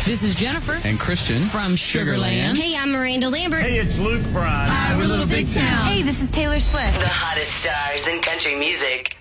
This is Jennifer and Christian from Sugarland. Hey, I'm Miranda Lambert. Hey, it's Luke Bryan. Hi, we're Little Big Town. Hey, this is Taylor Swift. The hottest stars in country music.